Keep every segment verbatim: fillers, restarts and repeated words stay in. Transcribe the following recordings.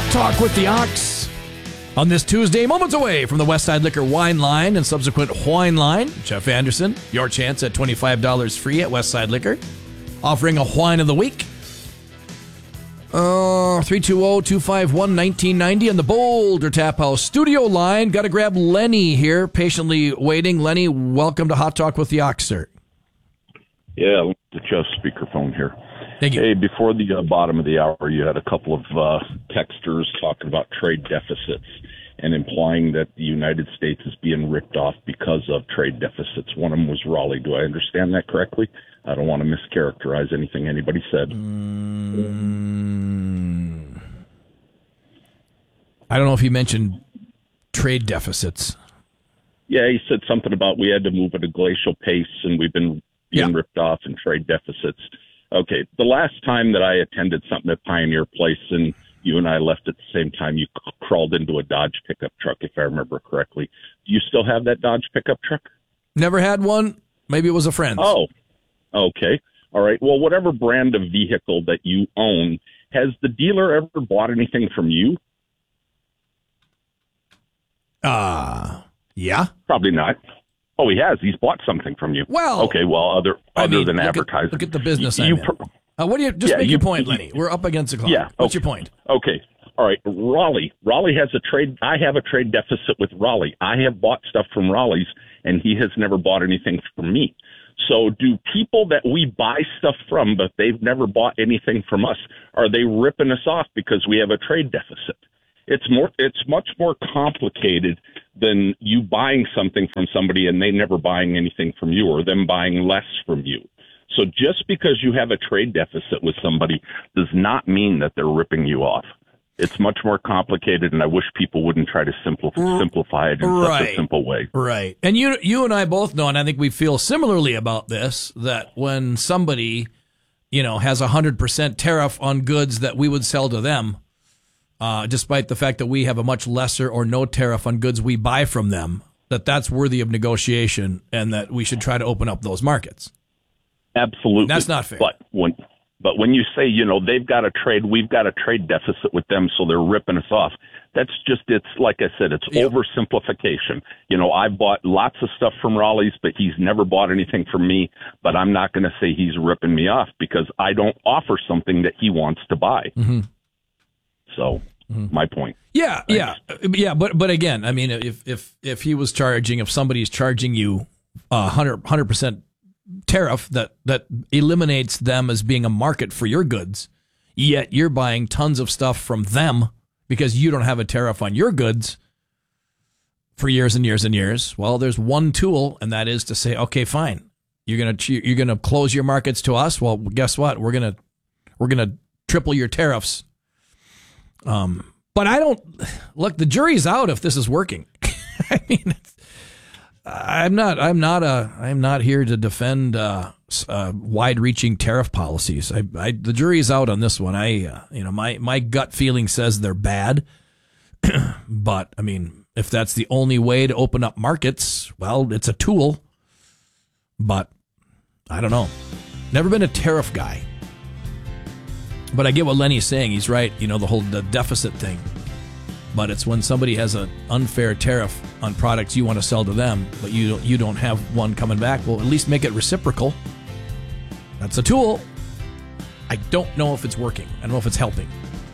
Talk with the Ox on this Tuesday, moments away from the Westside Liquor wine line and subsequent wine line. Jeff Anderson, your chance at twenty-five dollars free at Westside Liquor, offering a wine of the week. Uh, three two zero, two five one, one nine nine zero on the Boulder Tap House studio line. Got to grab Lenny here, patiently waiting. Lenny, welcome to Hot Talk with the Ox, sir. Yeah, the just speakerphone here. Thank you. Hey, before the uh, bottom of the hour, you had a couple of uh, texters talking about trade deficits and implying that the United States is being ripped off because of trade deficits. One of them was Raleigh. Do I understand that correctly? I don't want to mischaracterize anything anybody said. Mm, I don't know if he mentioned trade deficits. Yeah, he said something about we had to move at a glacial pace and we've been being yeah. ripped off in trade deficits. Okay, the last time that I attended something at Pioneer Place and you and I left at the same time, you c- crawled into a Dodge pickup truck, if I remember correctly. Do you still have that Dodge pickup truck? Never had one. Maybe it was a friend's. Oh, okay. All right. Well, whatever brand of vehicle that you own, has the dealer ever bought anything from you? Uh, yeah. Probably not. Oh, he has. He's bought something from you. Well, okay. Well, other I other mean, than look advertising. At, look at the business. You, I'm you in. per- uh, what do you just yeah, make you, your point, you, Lenny? We're up against the clock. Yeah. What's okay. your point? Okay. All right. Raleigh. Raleigh has a trade. I have a trade deficit with Raleigh. I have bought stuff from Raleigh's, and he has never bought anything from me. So, do people that we buy stuff from, but they've never bought anything from us, are they ripping us off because we have a trade deficit? It's more. It's much more complicated than you buying something from somebody and they never buying anything from you, or them buying less from you. So just because you have a trade deficit with somebody does not mean that they're ripping you off. It's much more complicated, and I wish people wouldn't try to simplify, simplify it in right. such a simple way. Right. And you, you and I both know, and I think we feel similarly about this, that when somebody, you know, has a one hundred percent tariff on goods that we would sell to them, Uh, despite the fact that we have a much lesser or no tariff on goods we buy from them, that that's worthy of negotiation and that we should try to open up those markets. Absolutely. And that's not fair. But when, but when you say, you know, they've got a trade, we've got a trade deficit with them, so they're ripping us off. That's just, it's like I said, it's yep. oversimplification. You know, I've bought lots of stuff from Raleigh's, but he's never bought anything from me, but I'm not going to say he's ripping me off because I don't offer something that he wants to buy. Mm-hmm. So, mm-hmm. my point. Yeah, Thanks. yeah, yeah. But but again, I mean, if if if he was charging, if somebody's charging you a hundred hundred percent tariff that that eliminates them as being a market for your goods, yet you're buying tons of stuff from them because you don't have a tariff on your goods for years and years and years. Well, there's one tool, and that is to say, okay, fine, you're gonna you're gonna close your markets to us. Well, guess what? We're gonna we're gonna triple your tariffs. Um, but I don't look. The jury's out if this is working. I mean, it's, I'm not. I'm not a. I'm not here to defend uh, uh, wide-reaching tariff policies. I, I, the jury's out on this one. I, uh, you know, my my gut feeling says they're bad. But I mean, if that's the only way to open up markets, well, it's a tool. But I don't know. Never been a tariff guy. But I get what Lenny's saying. He's right. You know, the whole the deficit thing. But it's when somebody has an unfair tariff on products you want to sell to them, but you don't, you don't have one coming back. Well, at least make it reciprocal. That's a tool. I don't know if it's working. I don't know if it's helping.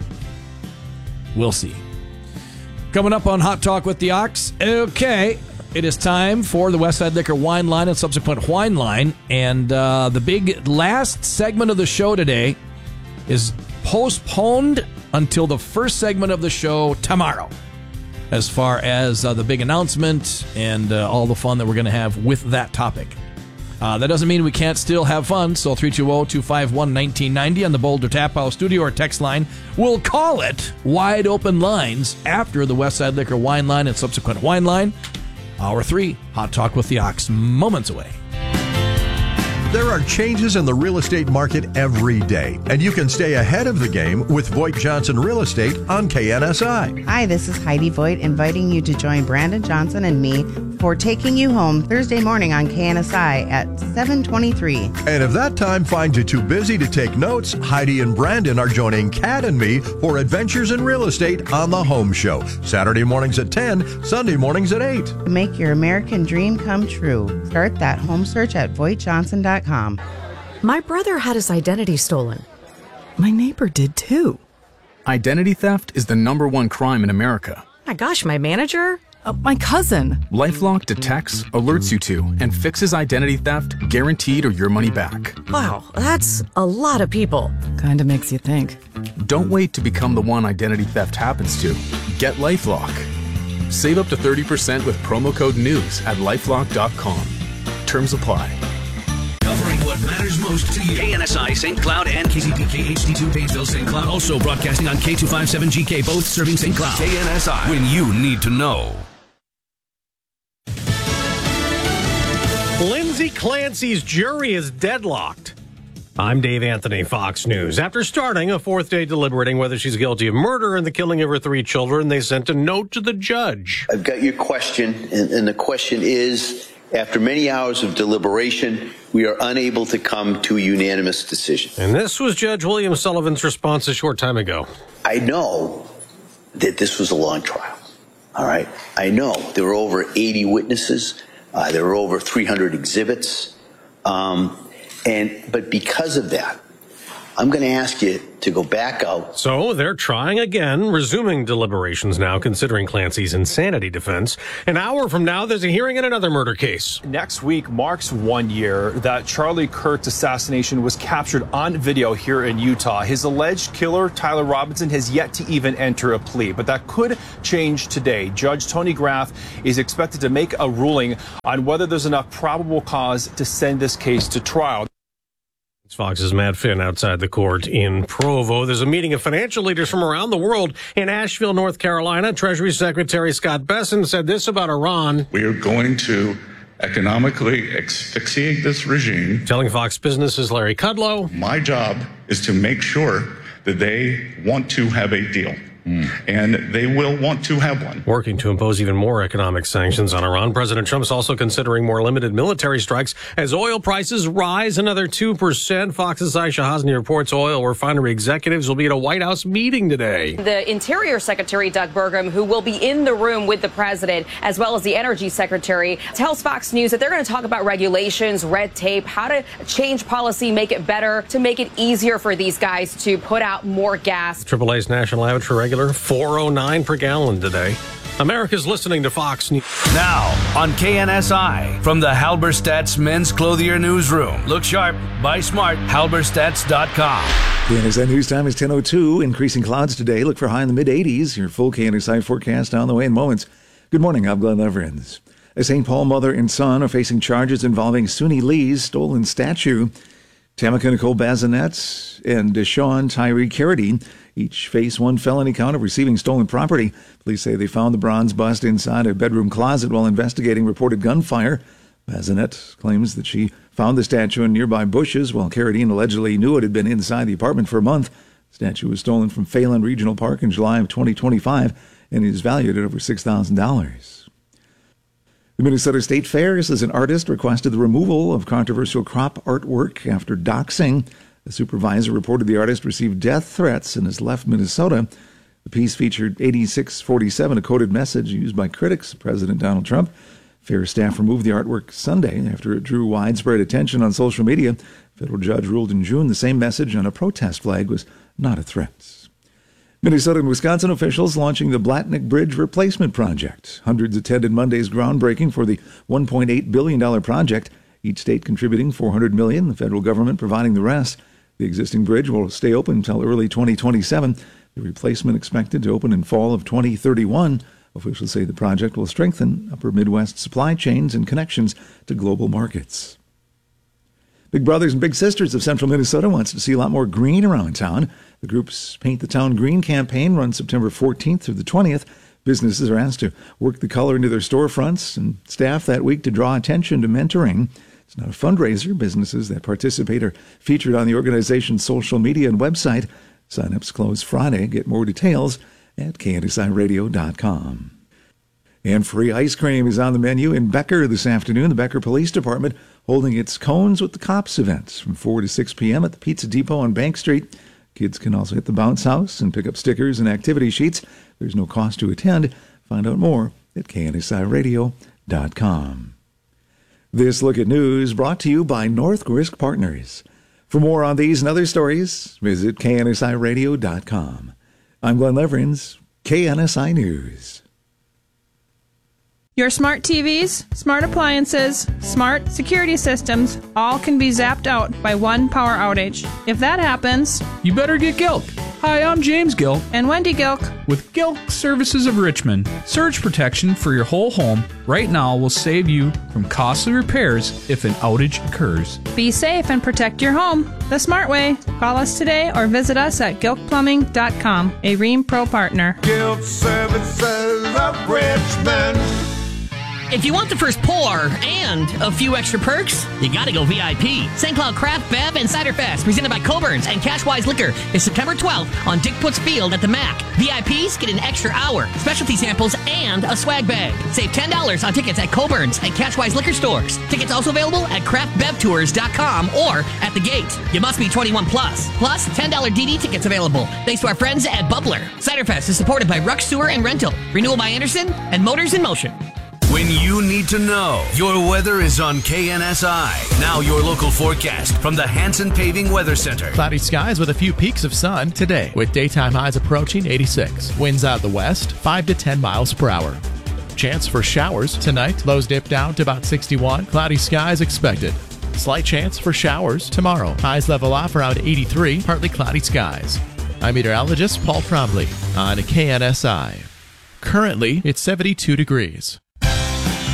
We'll see. Coming up on Hot Talk with the Ox. Okay. It is time for the Westside Liquor wine line and subsequent wine line. And uh, the big last segment of the show today is postponed until the first segment of the show tomorrow, as far as uh, the big announcement and uh, all the fun that we're going to have with that topic. Uh, that doesn't mean we can't still have fun, so three two zero, two five one, one nine nine zero on the Boulder Tap House studio or text line. We'll call it Wide Open Lines after the Westside Liquor wine line and subsequent wine line. Hour three, Hot Talk with the Ox, moments away. There are changes in the real estate market every day, and you can stay ahead of the game with Voigt Johnson Real Estate on K N S I. Hi, this is Heidi Voigt inviting you to join Brandon Johnson and me for Taking You Home Thursday morning on K N S I at seven twenty-three. And if that time finds you too busy to take notes, Heidi and Brandon are joining Kat and me for Adventures in Real Estate on the Home Show. Saturday mornings at ten, Sunday mornings at eight. Make your American dream come true. Start that home search at voigt johnson dot com. My brother had his identity stolen. My neighbor did too. Identity theft is the number one crime in America. My gosh, my manager? Uh, my cousin. LifeLock detects, alerts you to, and fixes identity theft, guaranteed or your money back. Wow, that's a lot of people. Kinda makes you think. Don't wait to become the one identity theft happens to. Get LifeLock. Save up to thirty percent with promo code NEWS at lifelock dot com. Terms apply. Covering what matters most to you. K N S I, Saint Cloud, and K C P K H D two, Painesville, Saint Cloud. Also broadcasting on K two fifty-seven G K, both serving Saint Cloud. K N S I, when you need to know. Lindsay Clancy's jury is deadlocked. I'm Dave Anthony, Fox News. After starting a fourth day deliberating whether she's guilty of murder and the killing of her three children, they sent a note to the judge. I've got your question, and, and the question is, after many hours of deliberation, we are unable to come to a unanimous decision. And this was Judge William Sullivan's response a short time ago. I know that this was a long trial, all right? I know there were over eighty witnesses. Uh, there were over three hundred exhibits. Um, and but because of that, I'm going to ask you to go back out. So they're trying again, resuming deliberations now, considering Clancy's insanity defense. An hour from now, there's a hearing in another murder case. Next week marks one year that Charlie Kirk's assassination was captured on video here in Utah. His alleged killer, Tyler Robinson, has yet to even enter a plea, but that could change today. Judge Tony Graff is expected to make a ruling on whether there's enough probable cause to send this case to trial. It's Fox's Matt Finn outside the court in Provo. There's a meeting of financial leaders from around the world in Asheville, North Carolina. Treasury Secretary Scott Bessent said this about Iran. We are going to economically asphyxiate this regime. Telling Fox Business's Larry Kudlow. My job is to make sure that they want to have a deal. Mm. And they will want to have one. Working to impose even more economic sanctions on Iran. President Trump is also considering more limited military strikes as oil prices rise another two percent. Fox's Aisha Hasni reports oil refinery executives will be at a White House meeting today. The Interior Secretary, Doug Burgum, who will be in the room with the president, as well as the Energy Secretary, tells Fox News that they're going to talk about regulations, red tape, how to change policy, make it better, to make it easier for these guys to put out more gas. Triple A's national average for regular four oh nine per gallon today. America's listening to Fox News. Now on K N S I from the Halberstadt's Men's Clothier Newsroom. Look sharp, buy smart, halberstadts dot com. K N S I News Time is ten oh two. Increasing clouds today. Look for high in the mid eighties. Your full K N S I forecast on the way in moments. Good morning. I'm Glenn Leverins. A Saint Paul mother and son are facing charges involving Suni Lee's stolen statue. Tamika Nicole Bazinet and Deshaun Tyree Carradine each face one felony count of receiving stolen property. Police say they found the bronze bust inside a bedroom closet while investigating reported gunfire. Bazinet claims that she found the statue in nearby bushes, while Carradine allegedly knew it had been inside the apartment for a month. The statue was stolen from Phelan Regional Park in July of twenty twenty-five and is valued at over six thousand dollars. The Minnesota State Fair says an artist requested the removal of controversial crop artwork after doxing. The supervisor reported the artist received death threats and has left Minnesota. The piece featured eighty-six forty-seven, a coded message used by critics of President Donald Trump. Fair staff removed the artwork Sunday after it drew widespread attention on social media. A federal judge ruled in June the same message on a protest flag was not a threat. Minnesota and Wisconsin officials launching the Blatnick Bridge Replacement Project. Hundreds attended Monday's groundbreaking for the one point eight billion dollars project, each state contributing four hundred million dollars, the federal government providing the rest. The existing bridge will stay open until early twenty twenty-seven. The replacement expected to open in fall of twenty thirty-one. Officials say the project will strengthen upper Midwest supply chains and connections to global markets. Big Brothers and Big Sisters of Central Minnesota wants to see a lot more green around town. The group's Paint the Town Green campaign runs September fourteenth through the twentieth. Businesses are asked to work the color into their storefronts and staff that week to draw attention to mentoring. It's not a fundraiser. Businesses that participate are featured on the organization's social media and website. Sign-ups close Friday. Get more details at K N S I radio dot com. And free ice cream is on the menu in Becker this afternoon. The Becker Police Department holding its Cones with the Cops events from four to six p.m. at the Pizza Depot on Bank Street. Kids can also hit the bounce house and pick up stickers and activity sheets. There's no cost to attend. Find out more at K N S I radio dot com. This Look at News brought to you by North Risk Partners. For more on these and other stories, visit K N S I radio dot com. I'm Glenn Leverins, K N S I News. Your smart T Vs, smart appliances, smart security systems, all can be zapped out by one power outage. If that happens, you better get Gilk. Hi, I'm James Gilk. And Wendy Gilk. With Gilk Services of Richmond, surge protection for your whole home right now will save you from costly repairs if an outage occurs. Be safe and protect your home the smart way. Call us today or visit us at gilk plumbing dot com, a Ream Pro partner. Gilk Services of Richmond. If you want the first pour and a few extra perks, you gotta go V I P. Saint Cloud Craft Bev and Cider Fest, presented by Coburn's and Cashwise Liquor, is September twelfth on Dick Putz Field at the M A C. V I Ps get an extra hour, specialty samples, and a swag bag. Save ten dollars on tickets at Coburn's and Cashwise Liquor stores. Tickets also available at craft bev tours dot com or at the gate. You must be twenty-one plus. Plus, ten dollars D D tickets available. Thanks to our friends at Bubbler. Cider Fest is supported by Ruck Sewer and Rental, Renewal by Anderson, and Motors in Motion. When you need to know, your weather is on K N S I. Now your local forecast from the Hanson Paving Weather Center. Cloudy skies with a few peaks of sun today, with daytime highs approaching eighty-six. Winds out the west, five to ten miles per hour. Chance for showers tonight. Lows dip down to about sixty-one. Cloudy skies expected. Slight chance for showers tomorrow. Highs level off around eighty-three. Partly cloudy skies. I'm meteorologist Paul Trombley on K N S I. Currently, it's seventy-two degrees.